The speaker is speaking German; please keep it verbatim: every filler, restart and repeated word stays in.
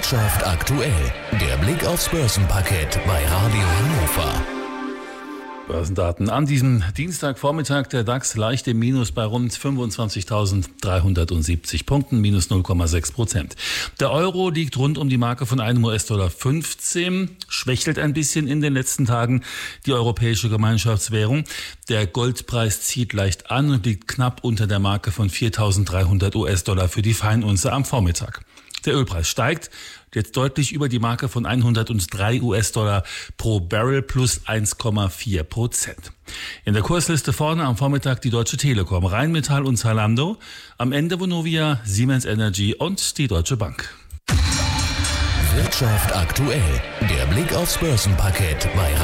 Wirtschaft aktuell. Der Blick aufs Börsenparkett bei Radio Hannover. Börsendaten an diesem Dienstagvormittag. Der DAX leicht im Minus bei rund fünfundzwanzigtausenddreihundertsiebzig Punkten, minus null Komma sechs Prozent. Der Euro liegt rund um die Marke von einem U S-Dollar fünfzehn, schwächelt ein bisschen in den letzten Tagen die europäische Gemeinschaftswährung. Der Goldpreis zieht leicht an und liegt knapp unter der Marke von viertausenddreihundert U S-Dollar für die Feinunze am Vormittag. Der Ölpreis steigt jetzt deutlich über die Marke von hundertdrei U S-Dollar pro Barrel plus eins Komma vier Prozent. In der Kursliste vorne am Vormittag die Deutsche Telekom, Rheinmetall und Zalando. Am Ende Vonovia, Siemens Energy und die Deutsche Bank. Wirtschaft aktuell. Der Blick aufs Börsenparkett bei